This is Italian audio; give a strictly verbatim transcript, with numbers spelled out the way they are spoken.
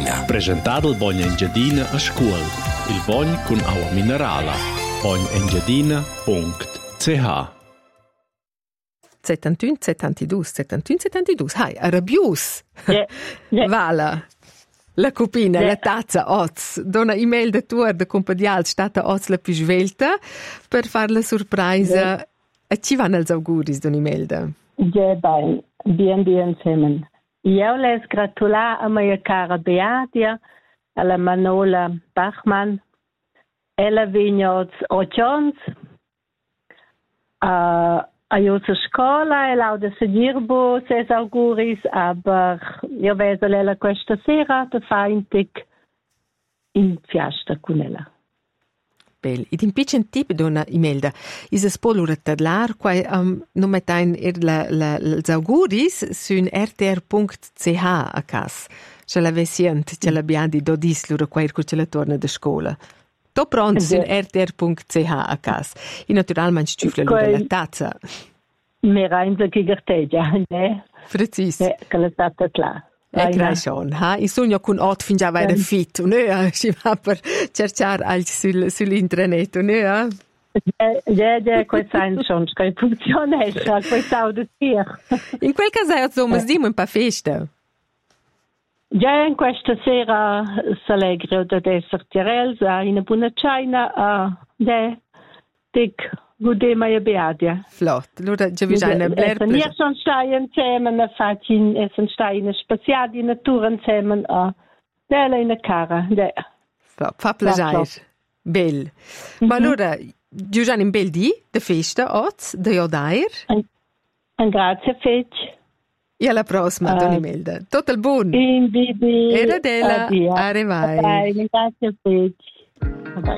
Engiadina. Presentato il Bogna Engiadina a scuola. Il Bogn con acqua minerale. bogn engiadina punto c h settantuno settantadue settantuno settantadue hai arrabbius Yeah, yeah. vala la copina Yeah. la tazza oz dona email de tour de compadial stata oz la più svelta per fare la sorpresa a ci vanno els auguris don email de Ja, bene, bien, bien zusammen. Io les gratular a mia cara Beatia, alla Manola Bachmann. Ella vignoz ochons, uh, a Josa Scola, e lauda Segirbo, ses auguris, aber io vedo lei questa sera, da feintig in fiesta con ella. bel id in pitchen tip dona email is es polura tadlar quai um, non metain ir la la els auguris sun r t r punto c h a cas ce la vesient ce la biandi do dis lura quai co ce la torna de scola to pronto sun r t r punto c h a cas in naturalmente stufla lura la tazza Mi reinza che gerteggia, ne? precis Ne, che la stata là. e crashon ha in sogno con ot fin già vai fit ne si va per cercare al sul sull'intranet ne Ja, ja, ja, questo è schon, che funziona, questo audio. in quel caso è somos di un pa festa. Ja, in questa sera s'allegro da essere Tirelsa in una buona cena a de dic gude mai beadia. Flott. Allora già vi eine Blair. Wir schon stehen zusammen, a facin essen steine spaziat in natura zusammen a della in a cara. De. Flott, fa piacere. Bel. Ma allora giugian in bel di de festa oz de jodair. Un grazie fec. E alla prossima, Uh, Don Imelda. Tutto il buon. In bibi. Era della. Arrivai. Bye, grazie fec. Bye.